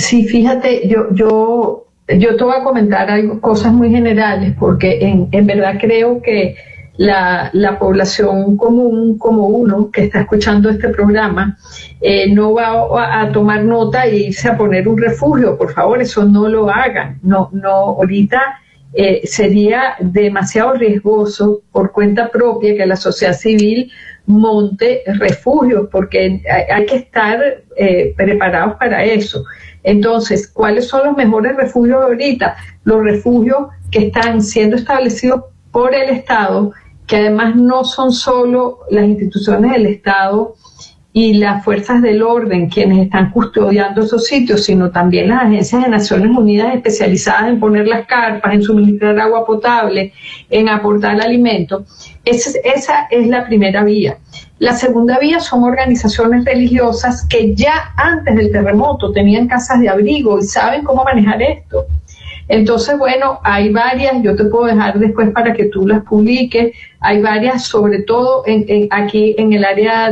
Sí, fíjate, yo te voy a comentar cosas muy generales, porque en verdad creo que la población común, como uno que está escuchando este programa, no va a tomar nota e irse a poner un refugio. Por favor, eso no lo hagan. No, ahorita sería demasiado riesgoso por cuenta propia que la sociedad civil monte refugios, porque hay que estar preparados para eso. Entonces, ¿cuáles son los mejores refugios ahorita? Los refugios que están siendo establecidos por el Estado, que además no son solo las instituciones del Estado y las fuerzas del orden quienes están custodiando esos sitios, sino también las agencias de Naciones Unidas especializadas en poner las carpas, en suministrar agua potable, en aportar alimentos. Esa es la primera vía. La segunda vía son organizaciones religiosas que ya antes del terremoto tenían casas de abrigo y saben cómo manejar esto. Entonces, bueno, hay varias, yo te puedo dejar después para que tú las publiques, hay varias, sobre todo aquí en el área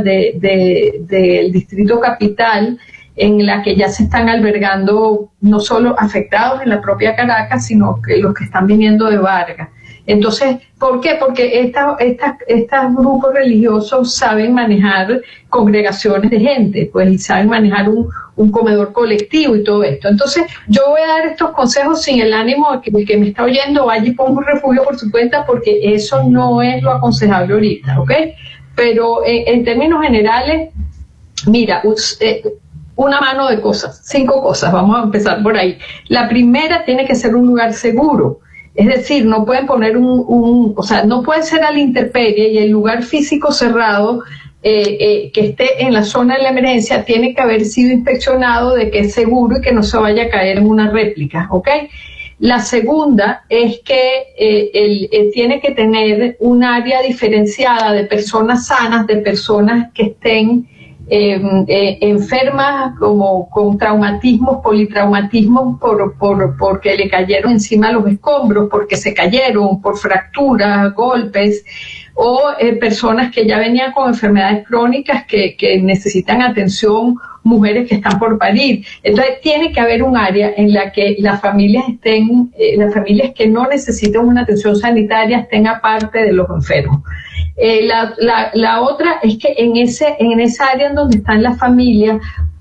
del Distrito Capital, en la que ya se están albergando no solo afectados en la propia Caracas, sino que los que están viniendo de Vargas. Entonces, ¿por qué? Porque estos grupos religiosos saben manejar congregaciones de gente, pues, y saben manejar un comedor colectivo y todo esto. Entonces, yo voy a dar estos consejos sin el ánimo de que el que me está oyendo vaya y ponga un refugio por su cuenta, porque eso no es lo aconsejable ahorita, ¿ok? Pero en términos generales, mira, una mano de cosas, 5 cosas, vamos a empezar por ahí. La primera, tiene que ser un lugar seguro. Es decir, no pueden poner o sea, no puede ser a la intemperie, y el lugar físico cerrado que esté en la zona de la emergencia tiene que haber sido inspeccionado de que es seguro y que no se vaya a caer en una réplica, ¿ok? La segunda es que tiene que tener un área diferenciada de personas sanas, de personas que estén enfermas como con traumatismos, politraumatismos porque le cayeron encima los escombros, porque se cayeron, por fracturas, golpes, o personas que ya venían con enfermedades crónicas que necesitan atención, mujeres que están por parir. Entonces tiene que haber un área en la que las familias las familias que no necesitan una atención sanitaria estén aparte de los enfermos. La otra es que en esa área en donde están las familias,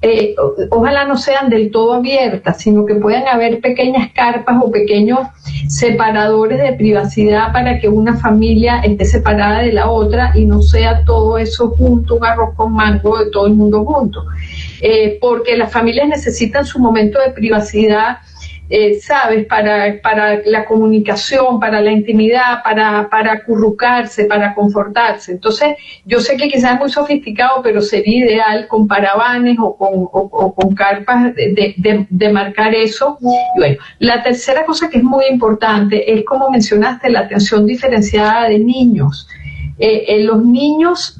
ojalá no sean del todo abiertas, sino que puedan haber pequeñas carpas o pequeños separadores de privacidad para que una familia esté separada de la otra y no sea todo eso junto, un arroz con mango de todo el mundo junto. Porque las familias necesitan su momento de privacidad, ¿sabes? Para la comunicación, para la intimidad, para acurrucarse, para confortarse. Entonces, yo sé que quizás es muy sofisticado, pero sería ideal con paravanes o con carpas de marcar eso. Y bueno, la tercera cosa que es muy importante es, como mencionaste, la atención diferenciada de niños. Los niños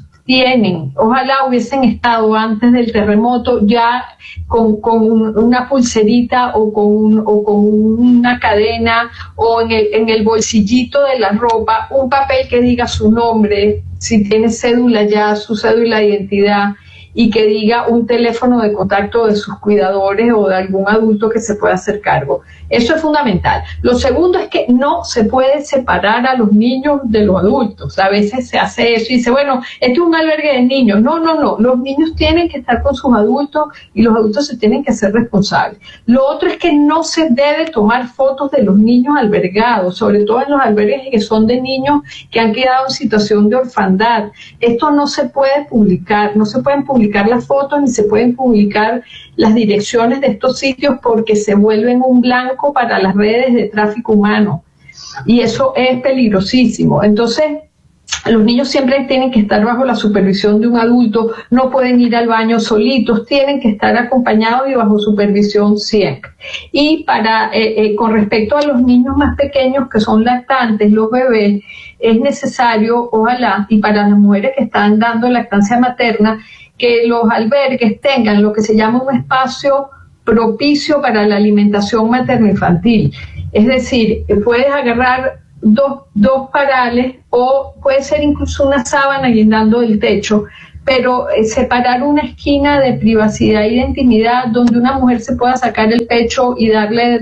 ojalá hubiesen estado antes del terremoto ya con una pulserita o con una cadena, o en el bolsillito de la ropa un papel que diga su nombre, si tiene cédula ya, su cédula de identidad, y que diga un teléfono de contacto de sus cuidadores o de algún adulto que se pueda hacer cargo. Eso es fundamental. Lo segundo es que no se puede separar a los niños de los adultos. A veces se hace eso y dice, bueno, este es un albergue de niños. No. Los niños tienen que estar con sus adultos y los adultos se tienen que hacer responsables. Lo otro es que no se debe tomar fotos de los niños albergados, sobre todo en los albergues que son de niños que han quedado en situación de orfandad. Esto no se puede publicar, no se pueden publicar las fotos ni se pueden publicar las direcciones de estos sitios, porque se vuelven un blanco para las redes de tráfico humano y eso es peligrosísimo. Entonces, los niños siempre tienen que estar bajo la supervisión de un adulto, no pueden ir al baño solitos, tienen que estar acompañados y bajo supervisión siempre. Y con respecto a los niños más pequeños que son lactantes, los bebés, es necesario, ojalá, y para las mujeres que están dando lactancia materna, que los albergues tengan lo que se llama un espacio propicio para la alimentación materno-infantil. Es decir, puedes agarrar dos parales, o puede ser incluso una sábana guindando del techo, pero separar una esquina de privacidad y de intimidad donde una mujer se pueda sacar el pecho y darle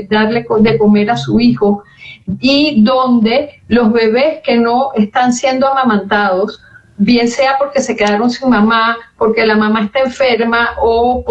de comer a su hijo, y donde los bebés que no están siendo amamantados, bien sea porque se quedaron sin mamá, porque la mamá está enferma o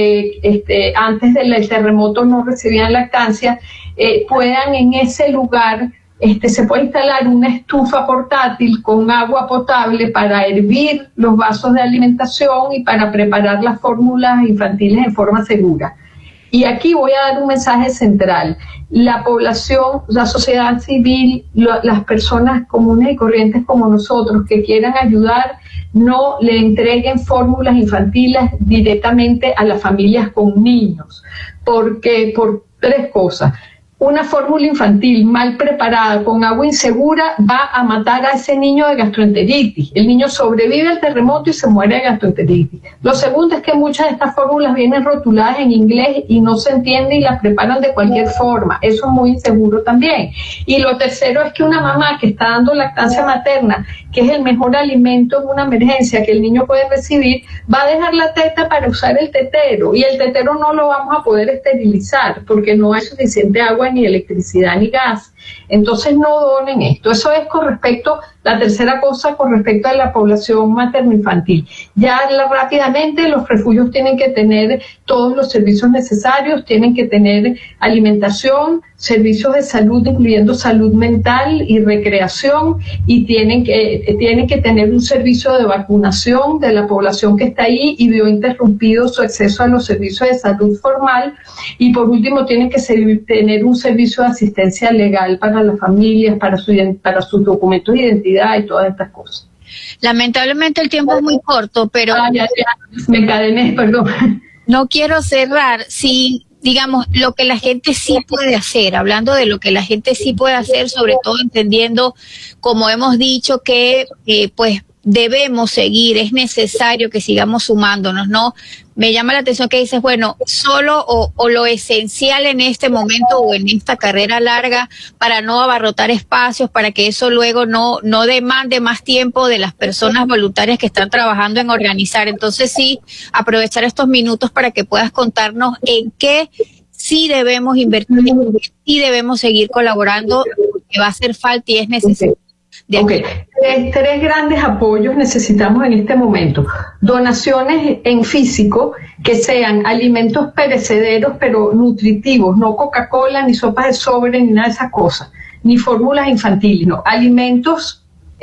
porque antes del terremoto no recibían lactancia, puedan en ese lugar, se puede instalar una estufa portátil con agua potable para hervir los vasos de alimentación y para preparar las fórmulas infantiles en forma segura. Y aquí voy a dar un mensaje central. La población, la sociedad civil, las personas comunes y corrientes como nosotros que quieran ayudar, no le entreguen fórmulas infantiles directamente a las familias con niños, porque por 3 cosas. Una fórmula infantil mal preparada con agua insegura va a matar a ese niño de gastroenteritis. El niño sobrevive al terremoto y se muere de gastroenteritis. Lo segundo es que muchas de estas fórmulas vienen rotuladas en inglés y no se entiende y las preparan de cualquier forma. Eso es muy inseguro también. Y lo tercero es que una mamá que está dando lactancia materna, que es el mejor alimento en una emergencia que el niño puede recibir, va a dejar la teta para usar el tetero, y el tetero no lo vamos a poder esterilizar porque no hay suficiente agua, ni electricidad, ni gas. Entonces no donen esto. Eso es con respecto, la tercera cosa, con respecto a la población materno-infantil. Ya rápidamente los refugios tienen que tener todos los servicios necesarios, tienen que tener alimentación, servicios de salud, incluyendo salud mental y recreación, y tienen que tener un servicio de vacunación de la población que está ahí y vio interrumpido su acceso a los servicios de salud formal, y por último tienen que tener un servicio de asistencia legal para las familias, para sus documentos de identidad y todas estas cosas. Lamentablemente el tiempo es muy corto, pero ya, me encadené, perdón. No quiero cerrar sin, digamos, lo que la gente sí puede hacer, hablando de lo que la gente sí puede hacer, sobre todo entendiendo, como hemos dicho, que pues debemos seguir, es necesario que sigamos sumándonos, ¿no? Me llama la atención que dices, bueno, solo o lo esencial en este momento o en esta carrera larga para no abarrotar espacios, para que eso luego no demande más tiempo de las personas voluntarias que están trabajando en organizar. Entonces sí, aprovechar estos minutos para que puedas contarnos en qué sí debemos invertir, en qué sí debemos seguir colaborando, porque va a hacer falta y es necesario. Okay. Tres grandes apoyos necesitamos en este momento. Donaciones en físico, que sean alimentos perecederos pero nutritivos, no Coca-Cola, ni sopas de sobre, ni nada de esas cosas, ni fórmulas infantiles, no. Alimentos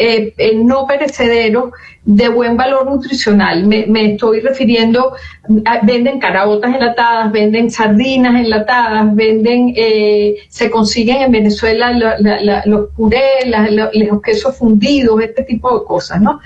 no perecederos de buen valor nutricional. Me estoy refiriendo, venden caraotas enlatadas, venden sardinas enlatadas, se consiguen en Venezuela los purés, los quesos fundidos, este tipo de cosas, ¿no?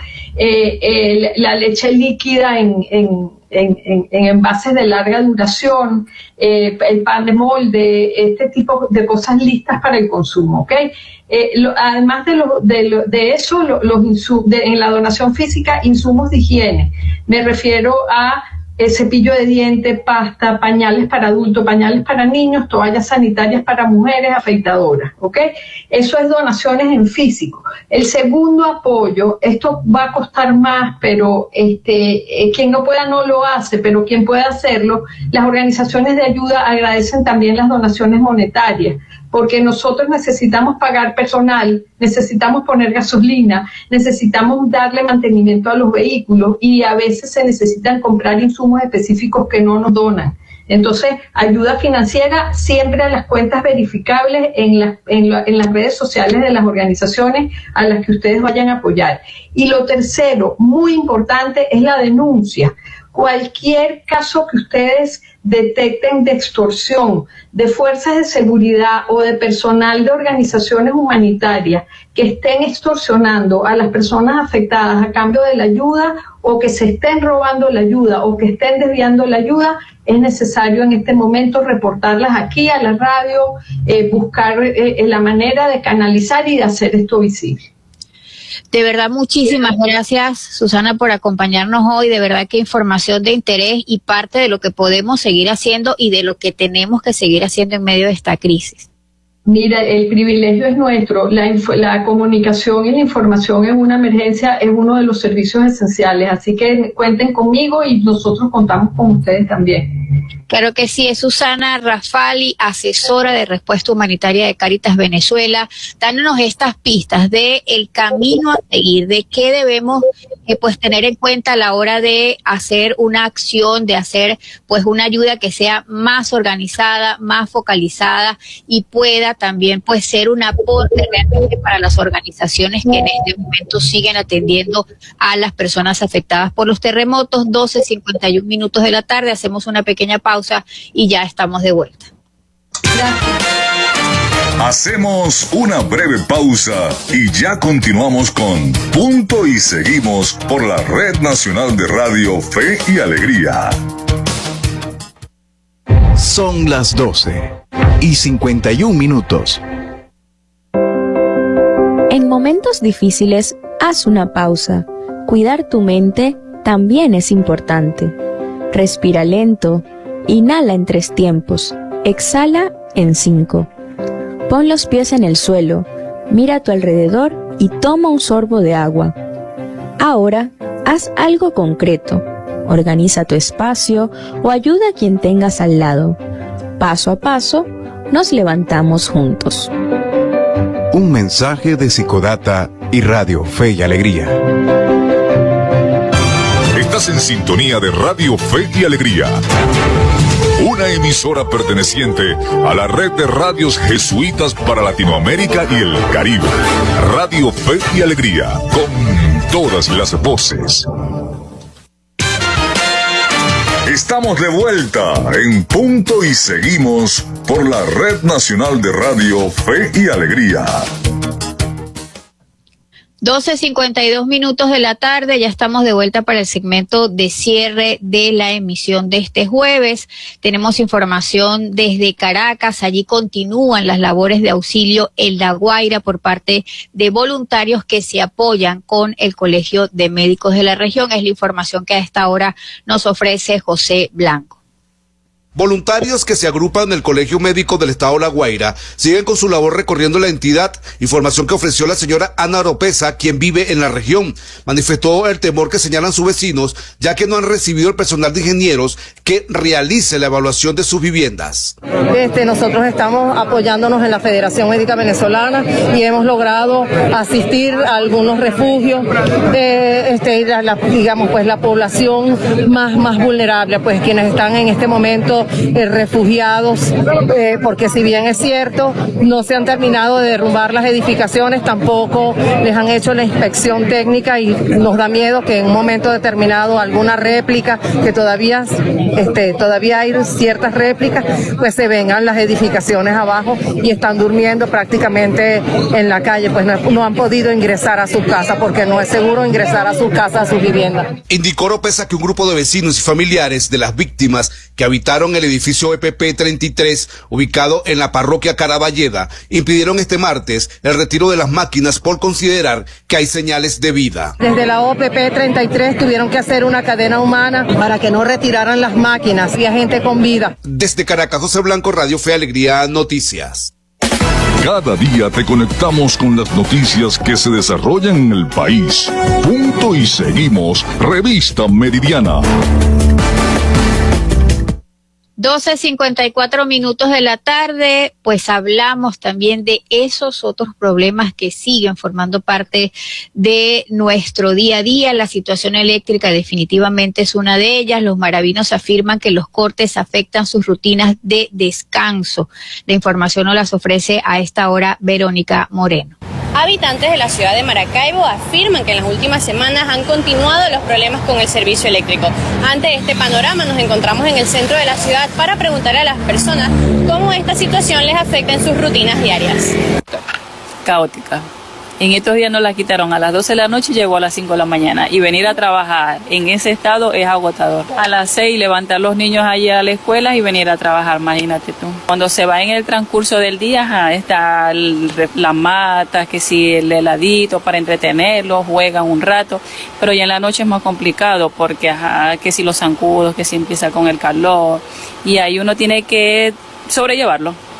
La leche líquida en envases de larga duración, el pan de molde, este tipo de cosas listas para el consumo, ¿ok? Además de eso, en la donación física, insumos de higiene. Me refiero a cepillo de dientes, pasta, pañales para adultos, pañales para niños, toallas sanitarias para mujeres, afeitadoras, ¿ok? Eso es donaciones en físico. El segundo apoyo, esto va a costar más, pero quien no pueda no lo hace, pero quien pueda hacerlo, las organizaciones de ayuda agradecen también las donaciones monetarias, porque nosotros necesitamos pagar personal, necesitamos poner gasolina, necesitamos darle mantenimiento a los vehículos y a veces se necesitan comprar insumos específicos que no nos donan. Entonces, ayuda financiera siempre a las cuentas verificables en las redes sociales de las organizaciones a las que ustedes vayan a apoyar. Y lo tercero, muy importante, es la denuncia. Cualquier caso que ustedes detecten de extorsión de fuerzas de seguridad o de personal de organizaciones humanitarias que estén extorsionando a las personas afectadas a cambio de la ayuda, o que se estén robando la ayuda o que estén desviando la ayuda, es necesario en este momento reportarlas aquí a la radio, buscar la manera de canalizar y de hacer esto visible. De verdad, muchísimas gracias, Susana, por acompañarnos hoy. De verdad que información de interés y parte de lo que podemos seguir haciendo y de lo que tenemos que seguir haciendo en medio de esta crisis. Mira, el privilegio es nuestro. La comunicación y la información en una emergencia es uno de los servicios esenciales. Así que cuenten conmigo y nosotros contamos con ustedes también. Claro que sí, es Susana Rafali, asesora de respuesta humanitaria de Cáritas Venezuela, dándonos estas pistas de el camino a seguir, de qué debemos pues tener en cuenta a la hora de hacer una acción, de hacer pues una ayuda que sea más organizada, más focalizada y pueda también pues ser un aporte realmente para las organizaciones que en este momento siguen atendiendo a las personas afectadas por los terremotos. 12:51 minutos de la tarde, hacemos una pequeña pausa y ya estamos de vuelta. Hacemos una breve pausa y ya continuamos con Punto y Seguimos por la Red Nacional de Radio Fe y Alegría. Son las 12:51 minutos. En momentos difíciles, haz una pausa. Cuidar tu mente también es importante. Respira lento. Inhala en 3 tiempos, exhala en 5. Pon los pies en el suelo, mira a tu alrededor y toma un sorbo de agua. Ahora, haz algo concreto. Organiza tu espacio o ayuda a quien tengas al lado. Paso a paso, nos levantamos juntos. Un mensaje de Psicodata y Radio Fe y Alegría. Estás en sintonía de Radio Fe y Alegría, una emisora perteneciente a la red de radios jesuitas para Latinoamérica y el Caribe. Radio Fe y Alegría, con todas las voces. Estamos de vuelta en Punto y Seguimos por la Red Nacional de Radio Fe y Alegría. 12:52 minutos de la tarde, ya estamos de vuelta para el segmento de cierre de la emisión de este jueves. Tenemos información desde Caracas, allí continúan las labores de auxilio en La Guaira por parte de voluntarios que se apoyan con el Colegio de Médicos de la región. Es la información que a esta hora nos ofrece José Blanco. Voluntarios que se agrupan en el Colegio Médico del Estado La Guaira siguen con su labor recorriendo la entidad, información que ofreció la señora Ana Oropesa, quien vive en la región. Manifestó el temor que señalan sus vecinos, ya que no han recibido el personal de ingenieros que realice la evaluación de sus viviendas. Nosotros estamos apoyándonos en la Federación Médica Venezolana y hemos logrado asistir a algunos refugios, la población más vulnerable, pues quienes están en este momento refugiados, porque si bien es cierto, no se han terminado de derrumbar las edificaciones, tampoco les han hecho la inspección técnica y nos da miedo que en un momento determinado alguna réplica, que todavía hay ciertas réplicas, pues se vengan las edificaciones abajo y están durmiendo prácticamente en la calle, pues no han podido ingresar a su casa porque no es seguro ingresar a su casa, a su vivienda. Indicó Oropesa que un grupo de vecinos y familiares de las víctimas que habitaron el edificio EPP 33, ubicado en la parroquia Caraballeda, impidieron este martes el retiro de las máquinas por considerar que hay señales de vida. Desde la OPP 33 tuvieron que hacer una cadena humana para que no retiraran las máquinas y a gente con vida. Desde Caracas, José Blanco, Radio Fe Alegría Noticias. Cada día te conectamos con las noticias que se desarrollan en el país. Punto y Seguimos, Revista Meridiana. 12:54 minutos de la tarde, pues hablamos también de esos otros problemas que siguen formando parte de nuestro día a día. La situación eléctrica definitivamente es una de ellas. Los maravinos afirman que los cortes afectan sus rutinas de descanso. La información nos las ofrece a esta hora Verónica Moreno. Habitantes de la ciudad de Maracaibo afirman que en las últimas semanas han continuado los problemas con el servicio eléctrico. Ante este panorama nos encontramos en el centro de la ciudad para preguntarle a las personas cómo esta situación les afecta en sus rutinas diarias. Caótica. En estos días nos la quitaron a las 12 de la noche y llegó a las 5 de la mañana. Y venir a trabajar en ese estado es agotador. A las 6 levantar los niños allí a la escuela y venir a trabajar, imagínate tú. Cuando se va en el transcurso del día, está las matas, que si el heladito para entretenerlos, juegan un rato. Pero ya en la noche es más complicado porque que si los zancudos, que si empieza con el calor. Y ahí uno tiene que sobrellevarlo.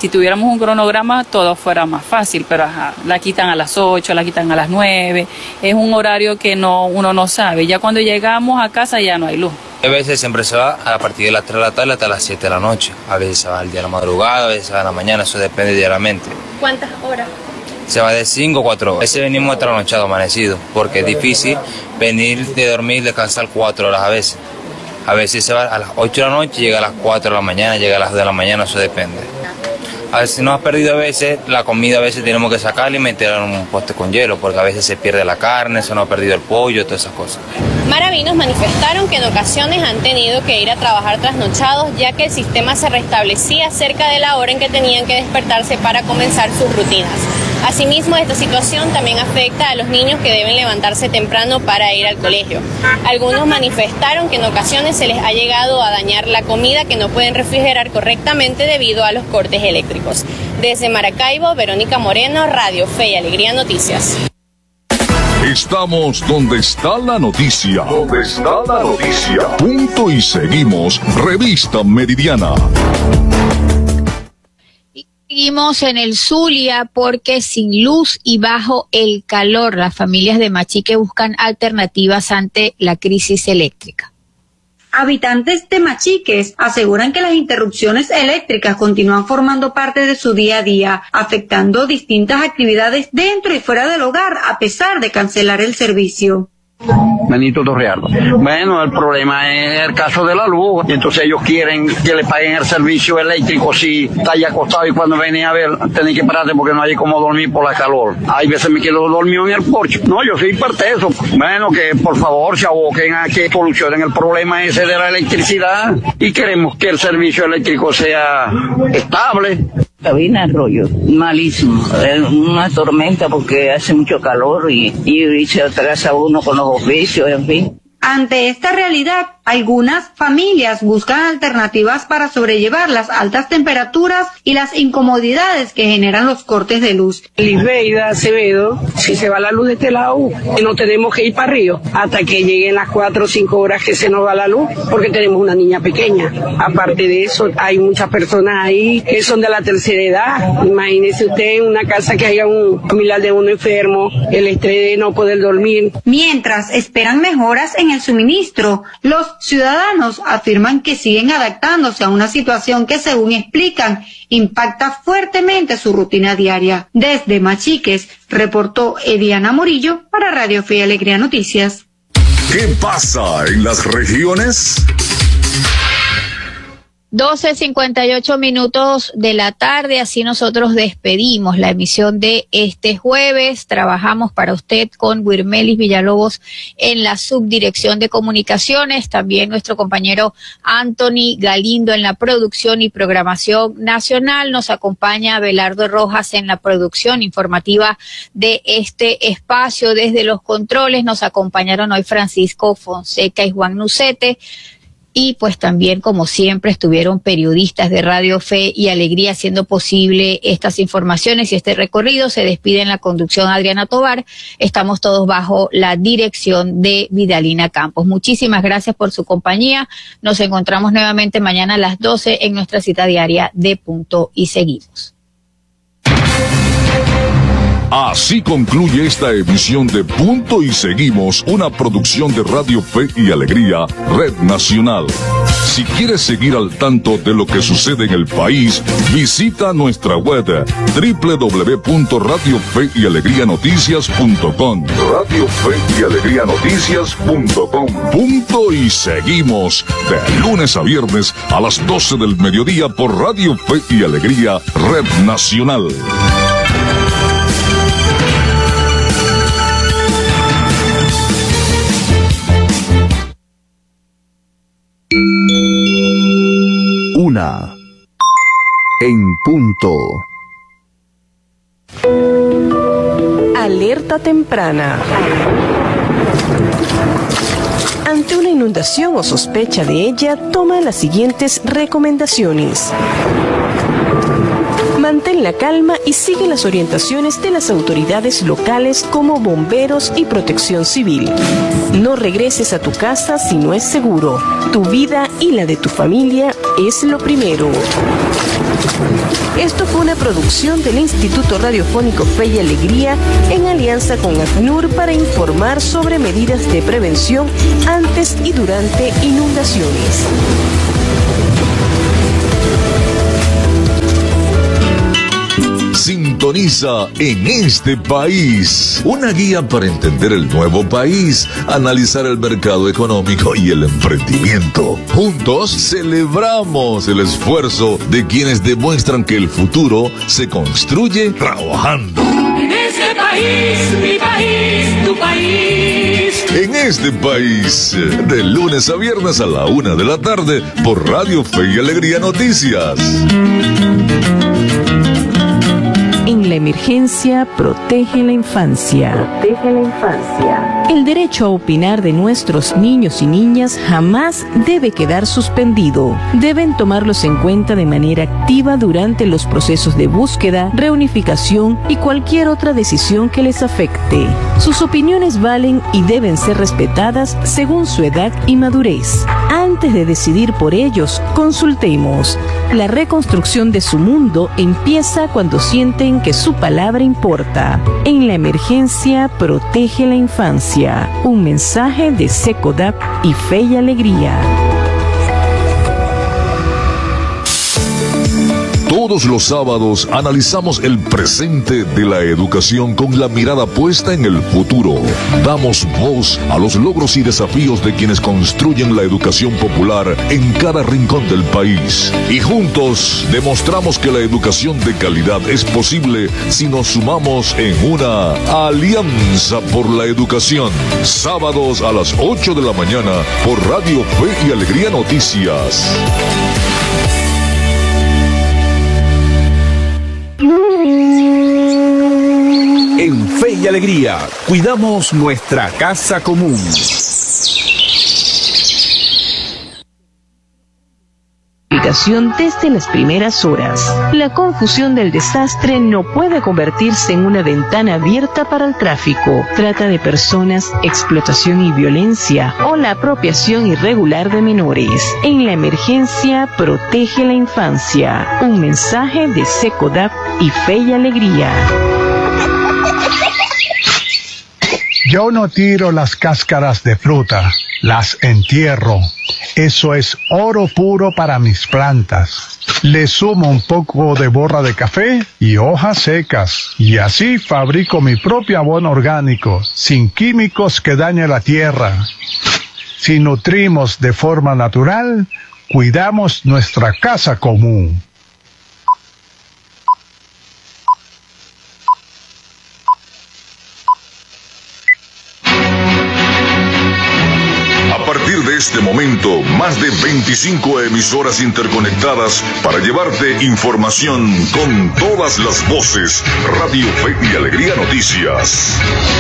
Si tuviéramos un cronograma, todo fuera más fácil, pero la quitan a las 8, la quitan a las 9. Es un horario que uno no sabe. Ya cuando llegamos a casa ya no hay luz. A veces siempre se va a partir de las 3 de la tarde hasta las 7 de la noche. A veces se va al día de la madrugada, a veces se va a la mañana, eso depende diariamente. ¿Cuántas horas? Se va de 5 a 4 horas. A veces venimos trasnochados, amanecidos, porque es difícil venir de dormir y descansar 4 horas a veces. A veces se va a las 8 de la noche, llega a las 4 de la mañana, llega a las 2 de la mañana, eso depende. A veces nos ha perdido la comida, a veces tenemos que sacarla y meterla en un poste con hielo, porque a veces se pierde la carne, se nos ha perdido el pollo, todas esas cosas. Maravinos manifestaron que en ocasiones han tenido que ir a trabajar trasnochados, ya que el sistema se restablecía cerca de la hora en que tenían que despertarse para comenzar sus rutinas. Asimismo, esta situación también afecta a los niños que deben levantarse temprano para ir al colegio. Algunos manifestaron que en ocasiones se les ha llegado a dañar la comida que no pueden refrigerar correctamente debido a los cortes eléctricos. Desde Maracaibo, Verónica Moreno, Radio Fe y Alegría Noticias. Estamos donde está la noticia. Donde está la noticia. Punto y seguimos. Revista Meridiana. Seguimos en el Zulia porque sin luz y bajo el calor, las familias de Machique buscan alternativas ante la crisis eléctrica. Habitantes de Machiques aseguran que las interrupciones eléctricas continúan formando parte de su día a día, afectando distintas actividades dentro y fuera del hogar, a pesar de cancelar el servicio. Benito Torrealba. Bueno, el problema es el caso de la luz, y entonces ellos quieren que le paguen el servicio eléctrico si está ahí acostado y cuando viene a ver, tienen que pararte porque no hay como dormir por la calor. Hay veces me quedo dormido en el porche. No, yo soy parte de eso. Bueno, que por favor se aboquen a que solucionen el problema ese de la electricidad y queremos que el servicio eléctrico sea estable. Cabina Arroyo, malísimo, es una tormenta porque hace mucho calor y se atrasa uno con los oficios, en fin. Ante esta realidad, algunas familias buscan alternativas para sobrellevar las altas temperaturas y las incomodidades que generan los cortes de luz. Lisbeida Acevedo, si se va la luz de este lado, no tenemos que ir para Río hasta que lleguen las 4 o 5 horas que se nos va la luz, porque tenemos una niña pequeña. Aparte de eso, hay muchas personas ahí que son de la tercera edad. Imagínese usted en una casa que haya un familiar de uno enfermo, el estrés de no poder dormir. Mientras esperan mejoras en el suministro, los ciudadanos afirman que siguen adaptándose a una situación que, según explican, impacta fuertemente su rutina diaria. Desde Machiques, reportó Ediana Morillo para Radio Fe y Alegría Noticias. ¿Qué pasa en las regiones? 12:58 de la tarde, así nosotros despedimos la emisión de este jueves. Trabajamos para usted con Wirmelis Villalobos en la subdirección de comunicaciones, también nuestro compañero Anthony Galindo en la producción y programación nacional. Nos acompaña Abelardo Rojas en la producción informativa de este espacio. Desde los controles nos acompañaron hoy Francisco Fonseca y Juan Nucete. Y pues también, como siempre, estuvieron periodistas de Radio Fe y Alegría haciendo posible estas informaciones y este recorrido. Se despide en la conducción Adriana Tovar. Estamos todos bajo la dirección de Vidalina Campos. Muchísimas gracias por su compañía. Nos encontramos nuevamente mañana a las 12 en nuestra cita diaria de Punto y Seguimos. Así concluye esta emisión de Punto y Seguimos, una producción de Radio Fe y Alegría, Red Nacional. Si quieres seguir al tanto de lo que sucede en el país, visita nuestra web www.radiofeyalegrianoticias.com. Radio Fe y Alegría Noticias.com. Punto y Seguimos, de lunes a viernes a las 12 del mediodía por Radio Fe y Alegría, Red Nacional. Una en punto. Alerta temprana. Ante una inundación o sospecha de ella, toma las siguientes recomendaciones. Mantén la calma y sigue las orientaciones de las autoridades locales como bomberos y protección civil. No regreses a tu casa si no es seguro. Tu vida y la de tu familia es lo primero. Esto fue una producción del Instituto Radiofónico Fe y Alegría en alianza con ACNUR para informar sobre medidas de prevención antes y durante inundaciones. Sintoniza En Este País, una guía para entender el nuevo país, analizar el mercado económico y el emprendimiento. Juntos celebramos el esfuerzo de quienes demuestran que el futuro se construye trabajando. En este país, mi país, tu país. En Este País, de lunes a viernes a la 1 de la tarde por Radio Fe y Alegría Noticias. En la emergencia, protege la infancia. Protege la infancia. El derecho a opinar de nuestros niños y niñas jamás debe quedar suspendido. Deben tomarlos en cuenta de manera activa durante los procesos de búsqueda, reunificación y cualquier otra decisión que les afecte. Sus opiniones valen y deben ser respetadas según su edad y madurez. Antes de decidir por ellos, consultemos. La reconstrucción de su mundo empieza cuando sienten que su palabra importa. En la emergencia, protege la infancia. Un mensaje de SECODAP y Fe y Alegría. Todos los sábados analizamos el presente de la educación con la mirada puesta en el futuro. Damos voz a los logros y desafíos de quienes construyen la educación popular en cada rincón del país. Y juntos demostramos que la educación de calidad es posible si nos sumamos en una alianza por la educación. Sábados a las 8 de la mañana por Radio Fe y Alegría Noticias. En Fe y Alegría, cuidamos nuestra casa común. Desde las primeras horas. La confusión del desastre no puede convertirse en una ventana abierta para el tráfico. Trata de personas, explotación y violencia o la apropiación irregular de menores. En la emergencia, protege la infancia. Un mensaje de SECODAP y Fe y Alegría. Yo no tiro las cáscaras de fruta, las entierro. Eso es oro puro para mis plantas. Le sumo un poco de borra de café y hojas secas. Y así fabrico mi propio abono orgánico, sin químicos que dañen la tierra. Si nutrimos de forma natural, cuidamos nuestra casa común. A partir de este momento, más de 25 emisoras interconectadas para llevarte información con todas las voces. Radio Fe y Alegría Noticias.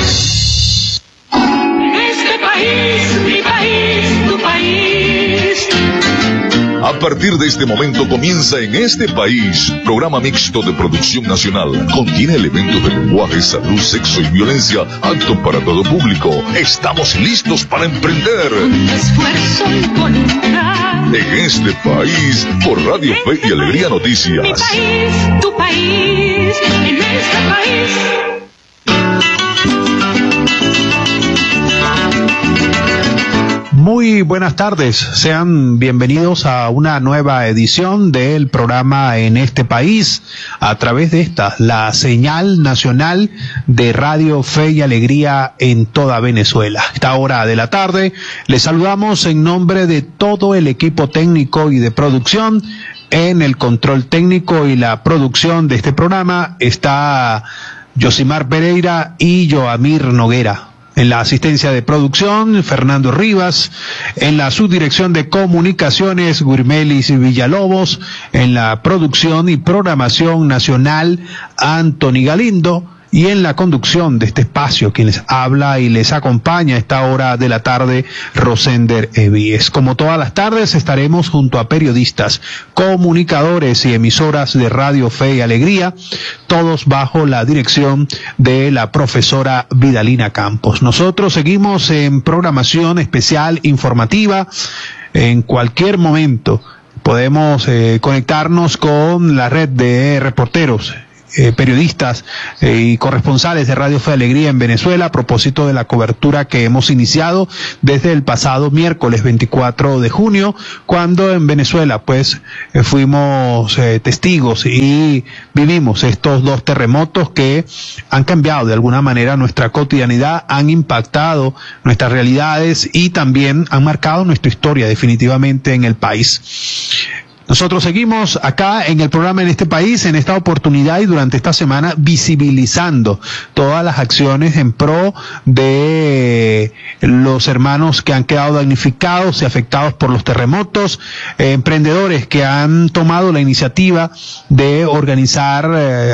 En este país, mi país, tu país. A partir de este momento comienza En Este País, programa mixto de producción nacional. Contiene elementos de lenguaje, salud, sexo y violencia, apto para todo público. Estamos listos para emprender. Esfuerzo y voluntad. En Este País, por Radio Fe y Alegría Noticias. Mi país, tu país, en este país. Muy buenas tardes, sean bienvenidos a una nueva edición del programa En Este País, a través de esta, la señal nacional de Radio Fe y Alegría en toda Venezuela. A esta hora de la tarde, les saludamos en nombre de todo el equipo técnico y de producción. En el control técnico y la producción de este programa está Yosimar Pereira y Joamir Noguera. En la asistencia de producción, Fernando Rivas. En la subdirección de comunicaciones, Guirmelis Villalobos. En la producción y programación nacional, Anthony Galindo. Y en la conducción de este espacio, quien les habla y les acompaña a esta hora de la tarde, Rosender Evíes. Como todas las tardes, estaremos junto a periodistas, comunicadores y emisoras de Radio Fe y Alegría, todos bajo la dirección de la profesora Vidalina Campos. Nosotros seguimos en programación especial informativa en cualquier momento. podemos conectarnos con la red de reporteros, periodistas y corresponsales de Radio Fe y Alegría en Venezuela a propósito de la cobertura que hemos iniciado desde el pasado miércoles 24 de junio, cuando en Venezuela pues fuimos testigos y vivimos estos dos terremotos que han cambiado de alguna manera nuestra cotidianidad, han impactado nuestras realidades y también han marcado nuestra historia definitivamente en el país. Nosotros seguimos acá en el programa En este País, en esta oportunidad y durante esta semana visibilizando todas las acciones en pro de los hermanos que han quedado damnificados y afectados por los terremotos, emprendedores que han tomado la iniciativa de organizar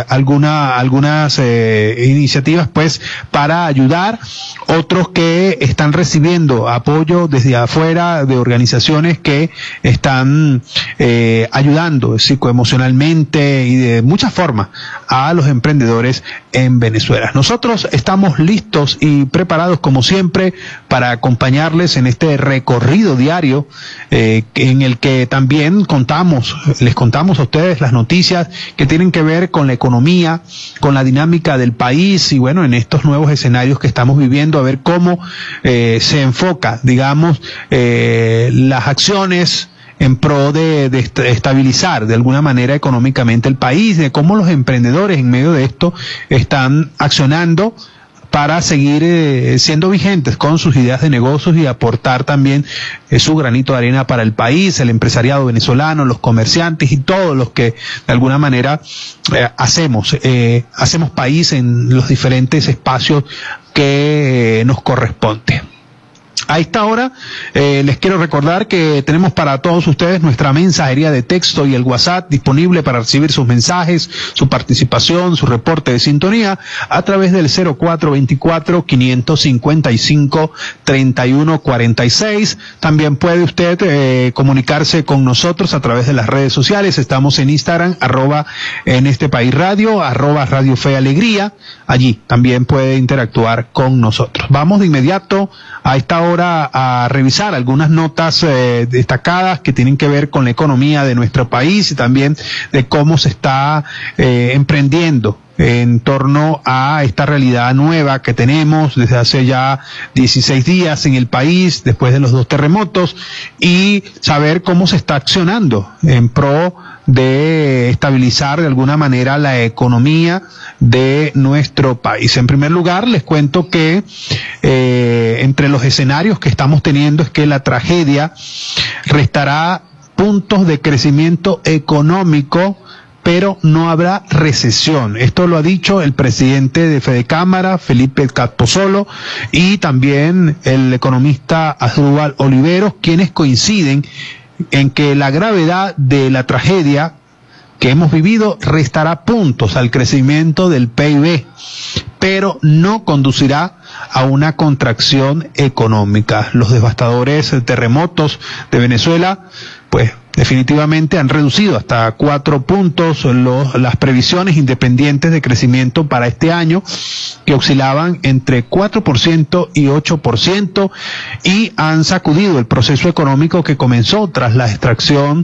algunas iniciativas pues para ayudar, otros que están recibiendo apoyo desde afuera de organizaciones que están ayudando psicoemocionalmente y de muchas formas a los emprendedores en Venezuela. Nosotros estamos listos y preparados como siempre para acompañarles en este recorrido diario en el que también les contamos a ustedes las noticias que tienen que ver con la economía, con la dinámica del país y bueno, en estos nuevos escenarios que estamos viviendo, a ver cómo se enfoca, digamos, las acciones en pro de estabilizar de alguna manera económicamente el país, de cómo los emprendedores en medio de esto están accionando para seguir siendo vigentes con sus ideas de negocios y aportar también su granito de arena para el país, el empresariado venezolano, los comerciantes y todos los que de alguna manera hacemos país en los diferentes espacios que nos corresponde. A esta hora les quiero recordar que tenemos para todos ustedes nuestra mensajería de texto y el WhatsApp disponible para recibir sus mensajes, su participación, su reporte de sintonía a través del 0424-555-3146. También puede usted comunicarse con nosotros a través de las redes sociales. Estamos en Instagram, @en este país radio, @Radio Fe y Alegría. Allí también puede interactuar con nosotros. Vamos de inmediato a esta hora a revisar algunas notas destacadas que tienen que ver con la economía de nuestro país y también de cómo se está emprendiendo en torno a esta realidad nueva que tenemos desde hace ya 16 días en el país después de los 2 terremotos y saber cómo se está accionando en pro de estabilizar de alguna manera la economía de nuestro país. En primer lugar, les cuento que entre los escenarios que estamos teniendo es que la tragedia restará puntos de crecimiento económico, pero no habrá recesión. Esto lo ha dicho el presidente de Fedecámara, Felipe Capozolo, y también el economista Asdrúbal Oliveros, quienes coinciden en que la gravedad de la tragedia que hemos vivido restará puntos al crecimiento del PIB, pero no conducirá a una contracción económica. Los devastadores terremotos de Venezuela, pues definitivamente han reducido hasta 4 puntos las previsiones independientes de crecimiento para este año, que oscilaban entre 4% y 8%, y han sacudido el proceso económico que comenzó tras la extracción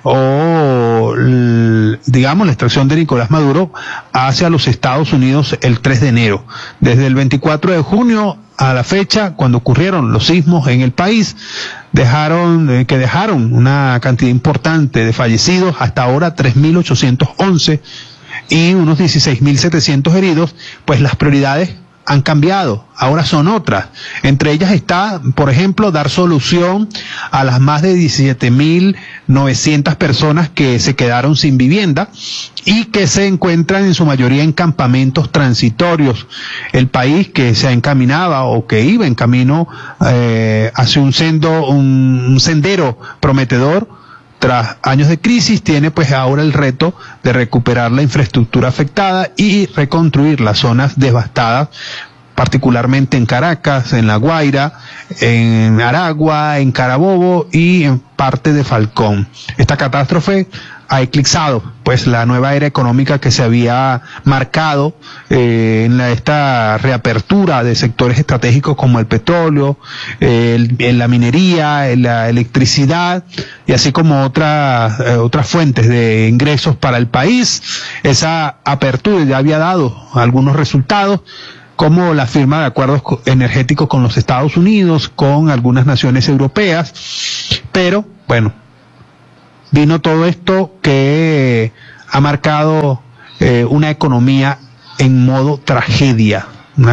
la extracción de Nicolás Maduro hacia los Estados Unidos el 3 de enero. Desde el 24 de junio a la fecha, cuando ocurrieron los sismos en el país, dejaron una cantidad importante de fallecidos, hasta ahora 3.811 y unos 16.700 heridos, pues las prioridades han cambiado, ahora son otras. Entre ellas está, por ejemplo, dar solución a las más de 17.900 personas que se quedaron sin vivienda y que se encuentran en su mayoría en campamentos transitorios. El país que se encaminaba o que iba en camino hacia un sendero prometedor, tras años de crisis, tiene pues ahora el reto de recuperar la infraestructura afectada y reconstruir las zonas devastadas, particularmente en Caracas, en La Guaira, en Aragua, en Carabobo y en parte de Falcón. Esta catástrofe ha eclipsado pues la nueva era económica que se había marcado en esta reapertura de sectores estratégicos como el petróleo, la minería, la electricidad y así como otras fuentes de ingresos para el país. Esa apertura ya había dado algunos resultados, como la firma de acuerdos energéticos con los Estados Unidos, con algunas naciones europeas, pero bueno, vino todo esto que ha marcado una economía en modo tragedia,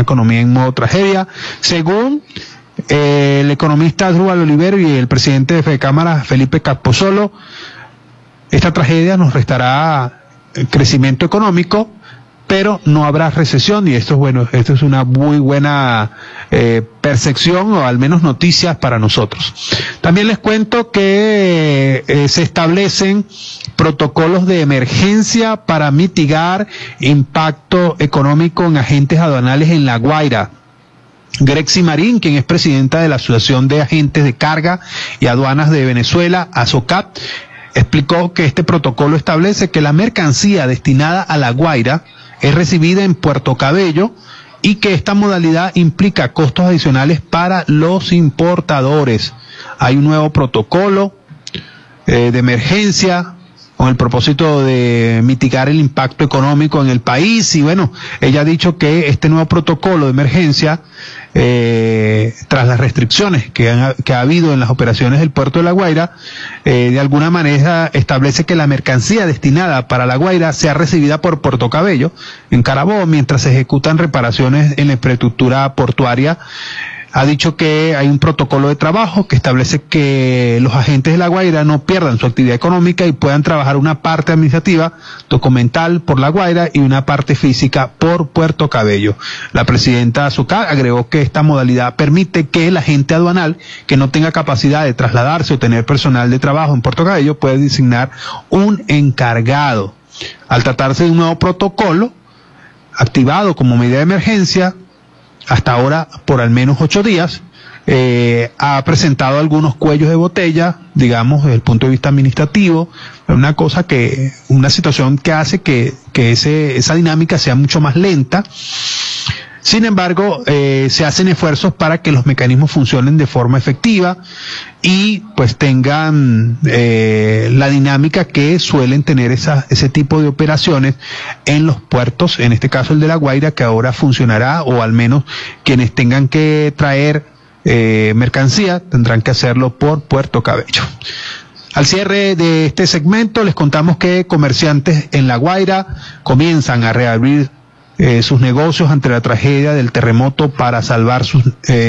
según el economista Asdrúbal Olivero y el presidente de FEDECámara, Felipe Capozolo. Esta tragedia nos restará crecimiento económico, pero no habrá recesión, y esto es una muy buena percepción, o al menos noticias para nosotros. También les cuento que se establecen protocolos de emergencia para mitigar impacto económico en agentes aduanales en La Guaira. Grexy Marín, quien es presidenta de la Asociación de Agentes de Carga y Aduanas de Venezuela, ASOCAP, explicó que este protocolo establece que la mercancía destinada a La Guaira es recibida en Puerto Cabello y que esta modalidad implica costos adicionales para los importadores. Hay un nuevo protocolo de emergencia con el propósito de mitigar el impacto económico en el país, y bueno, ella ha dicho que este nuevo protocolo de emergencia, tras las restricciones que ha habido en las operaciones del puerto de La Guaira, de alguna manera establece que la mercancía destinada para La Guaira sea recibida por Puerto Cabello, en Carabobo, mientras se ejecutan reparaciones en la infraestructura portuaria. Ha dicho que hay un protocolo de trabajo que establece que los agentes de La Guaira no pierdan su actividad económica y puedan trabajar una parte administrativa, documental por La Guaira y una parte física por Puerto Cabello. La presidenta Azúcar agregó que esta modalidad permite que el agente aduanal que no tenga capacidad de trasladarse o tener personal de trabajo en Puerto Cabello puede designar un encargado. Al tratarse de un nuevo protocolo activado como medida de emergencia, hasta ahora por al menos 8 días, ha presentado algunos cuellos de botella, digamos, desde el punto de vista administrativo, una situación que hace que esa dinámica sea mucho más lenta. Sin embargo, se hacen esfuerzos para que los mecanismos funcionen de forma efectiva y pues tengan la dinámica que suelen tener ese tipo de operaciones en los puertos, en este caso el de La Guaira, que ahora funcionará, o al menos quienes tengan que traer mercancía tendrán que hacerlo por Puerto Cabello. Al cierre de este segmento les contamos que comerciantes en La Guaira comienzan a reabrir sus negocios ante la tragedia del terremoto para salvar sus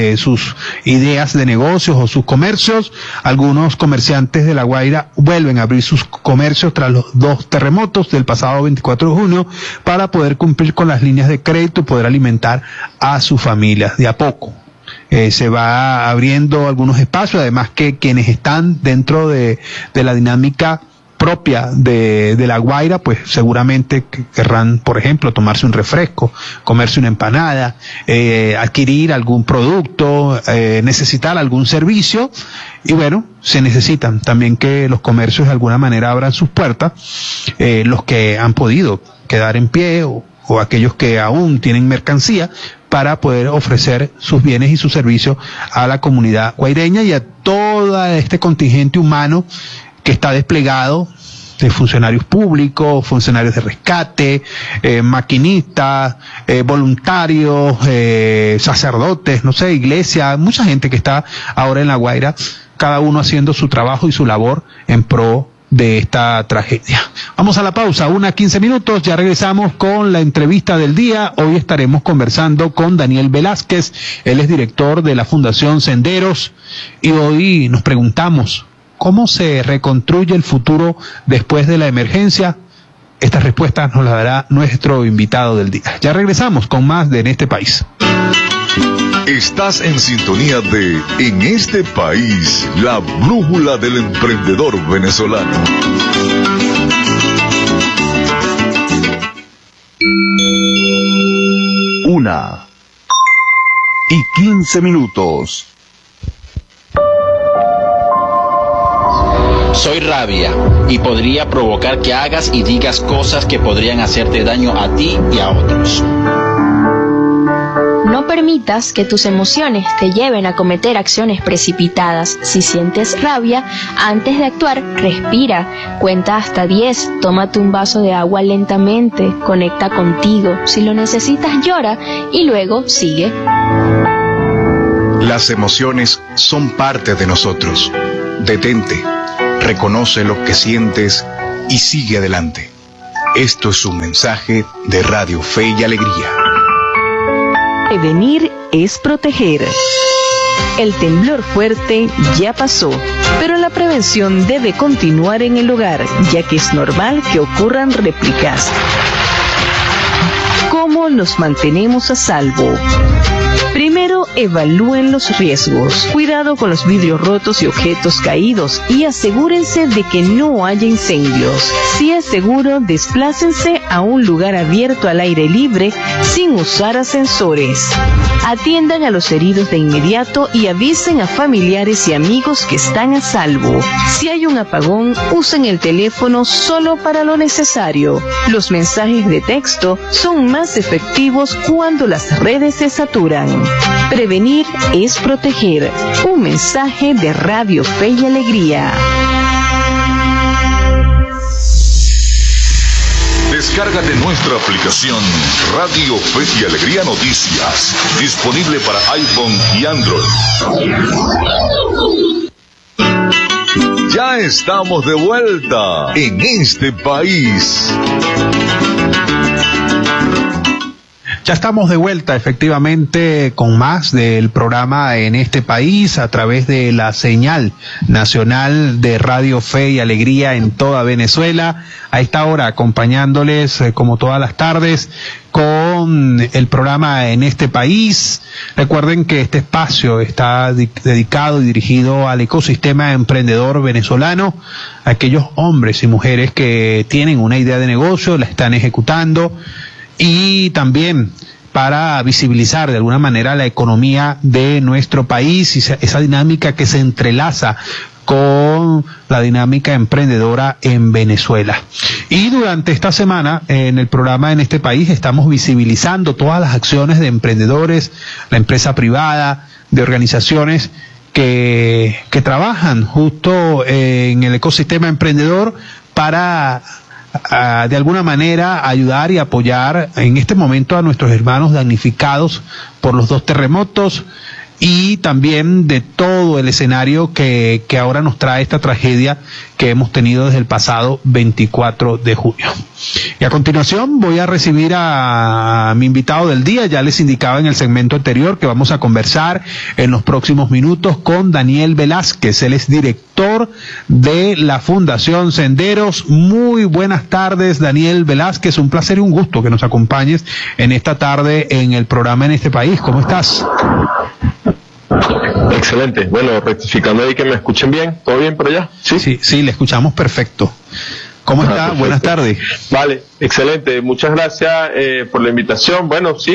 ideas de negocios o sus comercios. Algunos comerciantes de La Guaira vuelven a abrir sus comercios tras los 2 terremotos del pasado 24 de junio para poder cumplir con las líneas de crédito y poder alimentar a sus familias de a poco. Se va abriendo algunos espacios, además que quienes están dentro de la dinámica propia de La Guaira, pues seguramente querrán, por ejemplo, tomarse un refresco, comerse una empanada, adquirir algún producto, necesitar algún servicio, y bueno, se necesitan también que los comercios de alguna manera abran sus puertas, los que han podido quedar en pie o aquellos que aún tienen mercancía, para poder ofrecer sus bienes y sus servicios a la comunidad guaireña y a todo este contingente humano que está desplegado, de funcionarios públicos, funcionarios de rescate, maquinistas, voluntarios, sacerdotes, no sé, iglesia, mucha gente que está ahora en La Guaira, cada uno haciendo su trabajo y su labor en pro de esta tragedia. Vamos a la pausa, 1:15, ya regresamos con la entrevista del día. Hoy estaremos conversando con Daniel Velázquez, él es director de la Fundación Senderos, y hoy nos preguntamos, ¿cómo se reconstruye el futuro después de la emergencia? Estas respuestas nos las dará nuestro invitado del día. Ya regresamos con más de En este País. Estás en sintonía de En este País, la brújula del emprendedor venezolano. Una y 15 minutos. Soy rabia y podría provocar que hagas y digas cosas que podrían hacerte daño a ti y a otros. No permitas que tus emociones te lleven a cometer acciones precipitadas. Si sientes rabia, antes de actuar, respira, cuenta hasta 10, tómate un vaso de agua lentamente, conecta contigo. Si lo necesitas, llora y luego sigue. Las emociones son parte de nosotros. Detente, reconoce lo que sientes y sigue adelante. Esto es un mensaje de Radio Fe y Alegría. Prevenir es proteger. El temblor fuerte ya pasó, pero la prevención debe continuar en el hogar, ya que es normal que ocurran réplicas. ¿Cómo nos mantenemos a salvo? Primero, evalúen los riesgos. Cuidado con los vidrios rotos y objetos caídos y asegúrense de que no haya incendios. Si es seguro, desplácense a un lugar abierto al aire libre sin usar ascensores. Atiendan a los heridos de inmediato y avisen a familiares y amigos que están a salvo. Si hay un apagón, usen el teléfono solo para lo necesario. Los mensajes de texto son más efectivos cuando las redes se saturan. Prevenir es proteger. Un mensaje de Radio Fe y Alegría. Descárgate nuestra aplicación Radio Fe y Alegría Noticias, disponible para iPhone y Android. Ya estamos de vuelta en este país. Ya estamos de vuelta, efectivamente, con más del programa En este país a través de la señal nacional de Radio Fe y Alegría en toda Venezuela. A esta hora acompañándoles, como todas las tardes, con el programa En este país. Recuerden que este espacio está dedicado y dirigido al ecosistema emprendedor venezolano, aquellos hombres y mujeres que tienen una idea de negocio, la están ejecutando, y también para visibilizar de alguna manera la economía de nuestro país y esa dinámica que se entrelaza con la dinámica emprendedora en Venezuela. Y durante esta semana, en el programa En este país, estamos visibilizando todas las acciones de emprendedores, la empresa privada, de organizaciones que trabajan justo en el ecosistema emprendedor para de alguna manera ayudar y apoyar en este momento a nuestros hermanos damnificados por los 2 terremotos y también de todo el escenario que ahora nos trae esta tragedia que hemos tenido desde el pasado 24 de junio. Y a continuación voy a recibir a mi invitado del día. Ya les indicaba en el segmento anterior que vamos a conversar en los próximos minutos con Daniel Velázquez. Él es director de la Fundación Senderos. Muy buenas tardes, Daniel Velázquez. Un placer y un gusto que nos acompañes en esta tarde en el programa En este país. ¿Cómo estás? Excelente. Bueno, rectificando ahí que me escuchen bien. ¿Todo bien por allá? Sí, le escuchamos perfecto. ¿Cómo está? Perfecto. Buenas tardes. Vale, excelente. Muchas gracias por la invitación. Bueno, sí,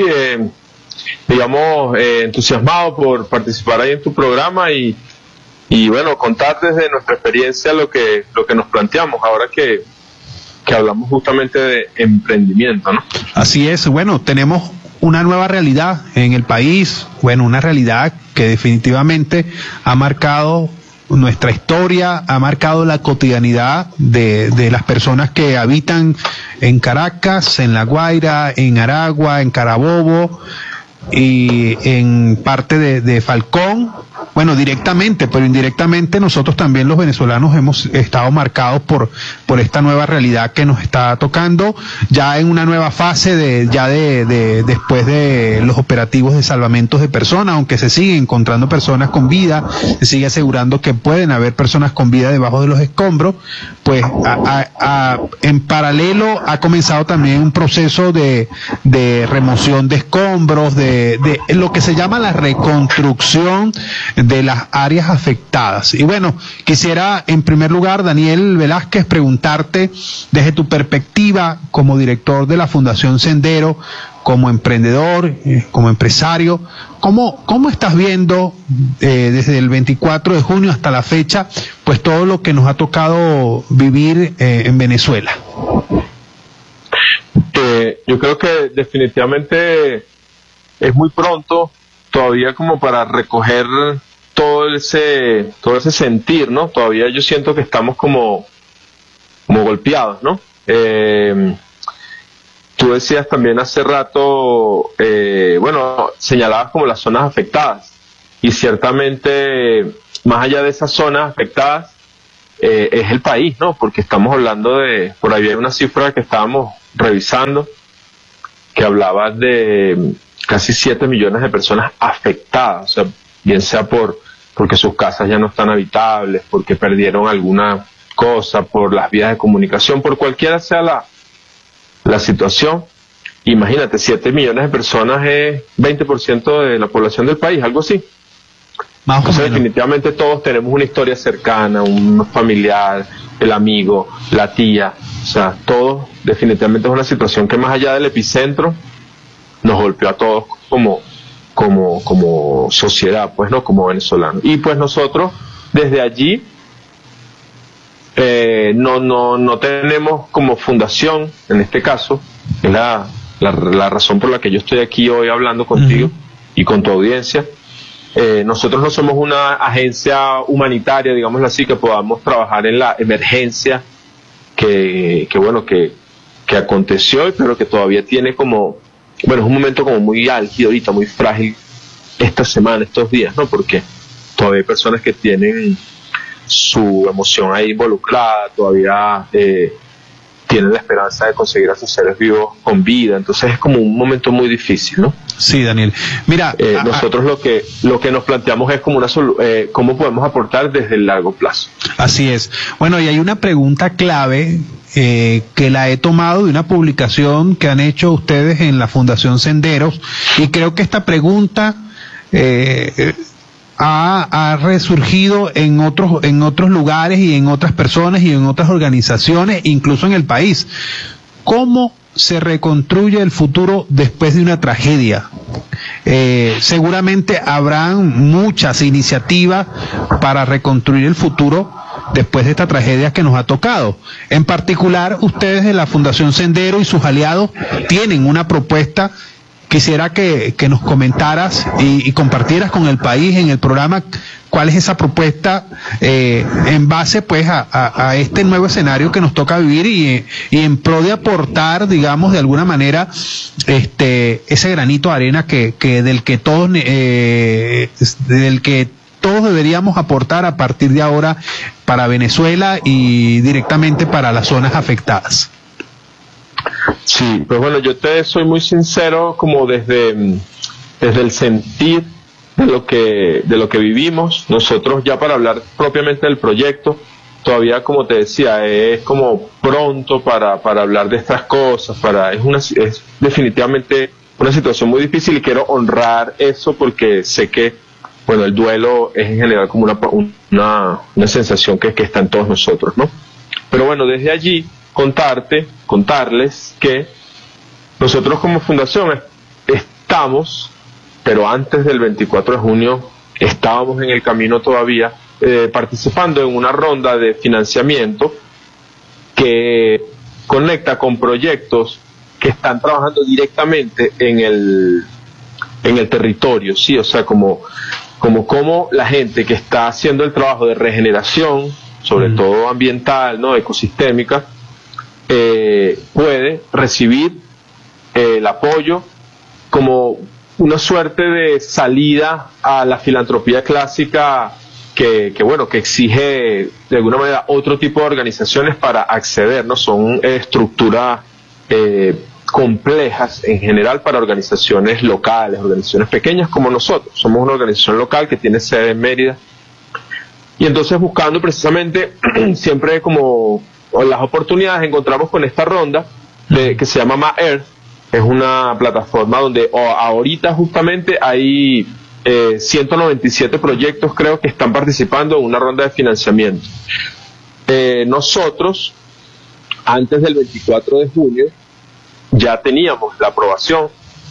entusiasmado por participar ahí en tu programa y bueno, contar desde nuestra experiencia lo que nos planteamos ahora que hablamos justamente de emprendimiento, ¿no? Así es. Bueno, tenemos una nueva realidad en el país, una realidad que definitivamente ha marcado nuestra historia, ha marcado la cotidianidad de las personas que habitan en Caracas, en La Guaira, en Aragua, en Carabobo y en parte de Falcón. Bueno, directamente, pero indirectamente nosotros también los venezolanos hemos estado marcados por esta nueva realidad que nos está tocando, ya en una nueva fase después de los operativos de salvamentos de personas, aunque se sigue encontrando personas con vida, se sigue asegurando que pueden haber personas con vida debajo de los escombros, pues en paralelo ha comenzado también un proceso de remoción de escombros, de lo que se llama la reconstrucción de las áreas afectadas. Y bueno, quisiera en primer lugar, Daniel Velázquez, preguntarte desde tu perspectiva como director de la Fundación Sendero, como emprendedor, como empresario, ¿cómo estás viendo desde el 24 de junio hasta la fecha, pues todo lo que nos ha tocado vivir en Venezuela? Yo creo que definitivamente es muy pronto todavía como para recoger todo ese sentir, ¿no? Todavía yo siento que estamos como golpeados, ¿no? Tú decías también hace rato, señalabas como las zonas afectadas, y ciertamente más allá de esas zonas afectadas es el país, ¿no? Porque estamos hablando por ahí hay una cifra que estábamos revisando que hablaba de casi 7 millones de personas afectadas, o sea, bien sea porque sus casas ya no están habitables, porque perdieron alguna cosa, por las vías de comunicación, por cualquiera sea la situación. Imagínate, 7 millones de personas es 20% de la población del país, algo así. Entonces definitivamente todos tenemos una historia cercana, un familiar, el amigo, la tía, o sea, todos definitivamente es una situación que más allá del epicentro nos golpeó a todos como sociedad, pues no, como venezolanos. Y pues nosotros desde allí no tenemos como fundación, en este caso, es la razón por la que yo estoy aquí hoy hablando contigo y con tu audiencia. Nosotros no somos una agencia humanitaria, digámoslo así, que podamos trabajar en la emergencia que aconteció, pero que todavía tiene es un momento como muy álgido ahorita, muy frágil esta semana, estos días, ¿no? Porque todavía hay personas que tienen su emoción ahí involucrada, todavía tienen la esperanza de conseguir a sus seres vivos con vida, entonces es como un momento muy difícil, ¿no? Sí, Daniel. Mira, nosotros lo que nos planteamos es como cómo podemos aportar desde el largo plazo. Así es. Bueno, y hay una pregunta clave que la he tomado de una publicación que han hecho ustedes en la Fundación Senderos, y creo que esta pregunta ha resurgido en otros lugares y en otras personas y en otras organizaciones, incluso en el país. ¿Cómo se reconstruye el futuro después de una tragedia? Seguramente habrán muchas iniciativas para reconstruir el futuro después de esta tragedia que nos ha tocado. En particular, ustedes de la Fundación Sendero y sus aliados tienen una propuesta. Quisiera que nos comentaras y compartieras con el país en el programa cuál es esa propuesta en base pues a este nuevo escenario que nos toca vivir y en pro de aportar, digamos, de alguna manera ese granito de arena del que todos deberíamos aportar a partir de ahora para Venezuela y directamente para las zonas afectadas. Sí, pues bueno, yo te soy muy sincero como desde el sentir de lo que vivimos. Nosotros ya para hablar propiamente del proyecto, todavía como te decía, es como pronto para hablar de estas cosas, es definitivamente una situación muy difícil y quiero honrar eso porque sé que, bueno, el duelo es en general como una sensación que está en todos nosotros, ¿no? Pero bueno, desde allí contarles que nosotros como fundación estamos, pero antes del 24 de junio estábamos en el camino todavía participando en una ronda de financiamiento que conecta con proyectos que están trabajando directamente en el territorio, sí, o sea, como la gente que está haciendo el trabajo de regeneración, sobre todo ambiental, ¿no?, ecosistémica, puede recibir el apoyo como una suerte de salida a la filantropía clásica que exige de alguna manera otro tipo de organizaciones para acceder, ¿no? Son estructuras complejas en general para organizaciones locales, organizaciones pequeñas como nosotros. Somos una organización local que tiene sede en Mérida, y entonces buscando precisamente siempre como las oportunidades encontramos con esta ronda que se llama MaEarth. Es una plataforma donde ahorita justamente hay 197 proyectos, creo, que están participando en una ronda de financiamiento. Nosotros, antes del 24 de junio, ya teníamos la aprobación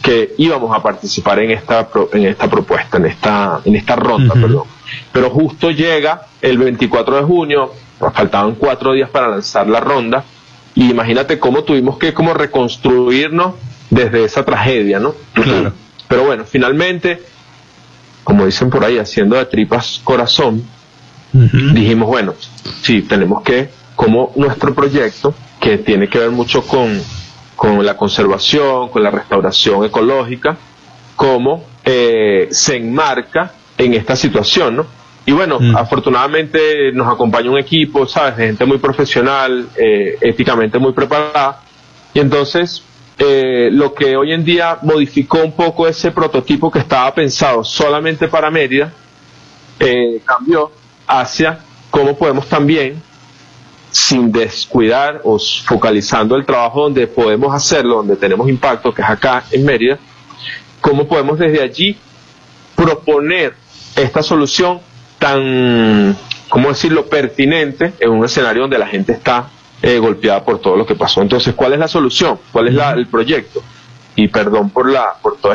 que íbamos a participar en esta propuesta, en esta ronda, perdón. Pero justo llega el 24 de junio, faltaban 4 días para lanzar la ronda, y imagínate cómo tuvimos que como reconstruirnos desde esa tragedia, ¿no? Claro. Pero bueno, finalmente, como dicen por ahí, haciendo de tripas corazón, dijimos, bueno, sí, tenemos que, como nuestro proyecto, que tiene que ver mucho con la conservación, con la restauración ecológica, cómo se enmarca en esta situación, ¿no? Y bueno, afortunadamente nos acompaña un equipo, ¿sabes?, de gente muy profesional, éticamente muy preparada, y entonces lo que hoy en día modificó un poco ese prototipo que estaba pensado solamente para Mérida, cambió hacia cómo podemos también, sin descuidar o focalizando el trabajo donde podemos hacerlo, donde tenemos impacto, que es acá en Mérida, cómo podemos desde allí proponer esta solución tan, ¿cómo decirlo?, pertinente en un escenario donde la gente está golpeada por todo lo que pasó. Entonces, ¿cuál es la solución? ¿Cuál es el proyecto? Y perdón por toda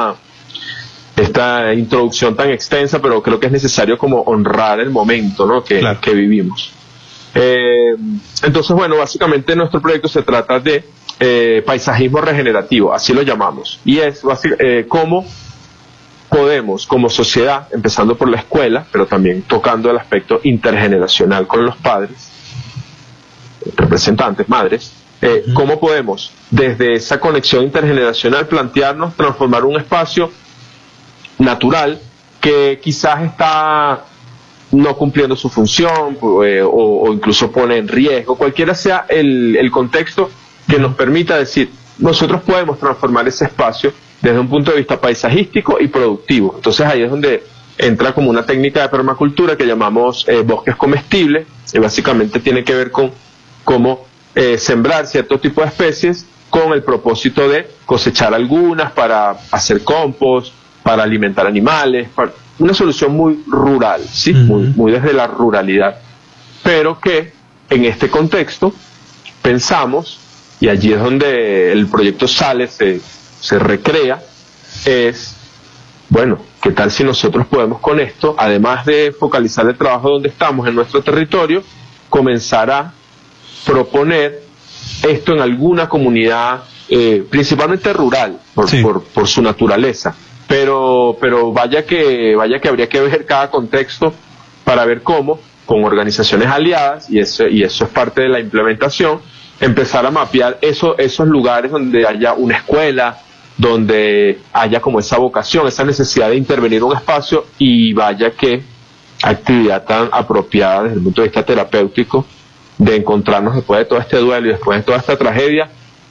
esta introducción tan extensa, pero creo que es necesario como honrar el momento, ¿no?, que vivimos. Entonces, bueno, básicamente nuestro proyecto se trata de paisajismo regenerativo, así lo llamamos, y es cómo podemos como sociedad, empezando por la escuela, pero también tocando el aspecto intergeneracional con los padres, representantes, madres, cómo podemos desde esa conexión intergeneracional plantearnos transformar un espacio natural que quizás está no cumpliendo su función o incluso pone en riesgo, cualquiera sea el contexto que nos permita decir, nosotros podemos transformar ese espacio desde un punto de vista paisajístico y productivo. Entonces ahí es donde entra como una técnica de permacultura que llamamos bosques comestibles, y básicamente tiene que ver con cómo sembrar cierto tipo de especies con el propósito de cosechar algunas para hacer compost, para alimentar animales, una solución muy rural, ¿sí? Muy desde la ruralidad, pero que en este contexto pensamos, y allí es donde el proyecto sale, se recrea, es, bueno, ¿qué tal si nosotros podemos con esto, además de focalizar el trabajo donde estamos, en nuestro territorio, comenzar a proponer esto en alguna comunidad, principalmente rural, por su naturaleza? Pero vaya que habría que ver cada contexto para ver cómo, con organizaciones aliadas, y eso es parte de la implementación, empezar a mapear esos lugares donde haya una escuela, donde haya como esa vocación, esa necesidad de intervenir un espacio, y vaya que actividad tan apropiada desde el punto de vista terapéutico, de encontrarnos después de todo este duelo y después de toda esta tragedia,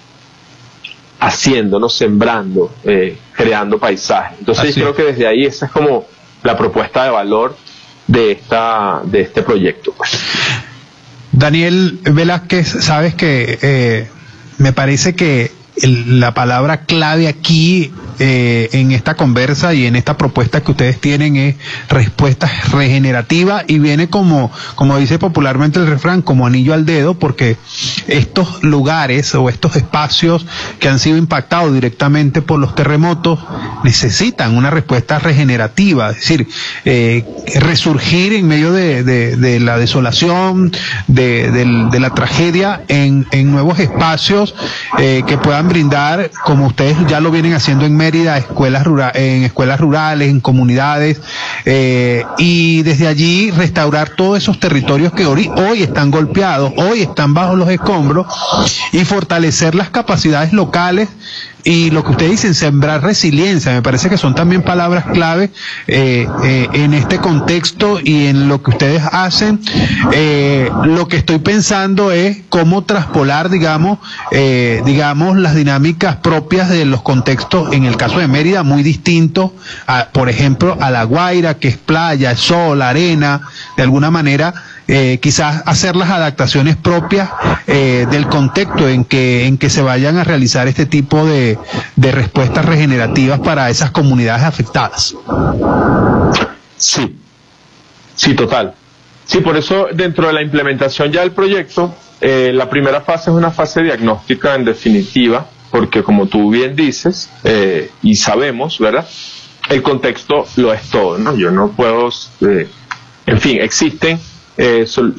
haciéndonos, sembrando, creando paisajes. Entonces creo que desde ahí esa es como la propuesta de valor de este proyecto. Daniel Velázquez, sabes que me parece que la palabra clave aquí en esta conversa y en esta propuesta que ustedes tienen es respuesta regenerativa, y viene como dice popularmente el refrán, como anillo al dedo, porque estos lugares o estos espacios que han sido impactados directamente por los terremotos necesitan una respuesta regenerativa, es decir, resurgir en medio de la desolación, de la tragedia, en nuevos espacios que puedan brindar, como ustedes ya lo vienen haciendo en Mérida, en escuelas rurales, en comunidades, y desde allí restaurar todos esos territorios que hoy están golpeados, hoy están bajo los escombros, y fortalecer las capacidades locales. Y lo que ustedes dicen, sembrar resiliencia, me parece que son también palabras clave en este contexto y en lo que ustedes hacen. Lo que estoy pensando es cómo traspolar, digamos, las dinámicas propias de los contextos, en el caso de Mérida, muy distintos, por ejemplo, a La Guaira, que es playa, es sol, arena, de alguna manera. Quizás hacer las adaptaciones propias del contexto en que se vayan a realizar este tipo de respuestas regenerativas para esas comunidades afectadas. Sí, total. Sí, por eso dentro de la implementación ya del proyecto, la primera fase es una fase diagnóstica, en definitiva, porque como tú bien dices, y sabemos, ¿verdad? El contexto lo es todo, ¿no? Yo no puedo, en fin, existen